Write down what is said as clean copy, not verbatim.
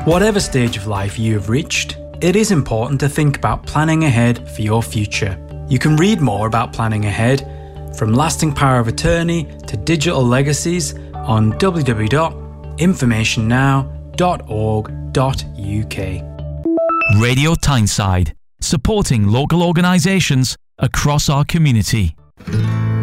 Whatever stage of life you have reached, it is important to think about planning ahead for your future. You can read more about planning ahead, from lasting power of attorney to digital legacies, on www.informationnow.org.uk. Radio Tyneside, supporting local organisations across our community.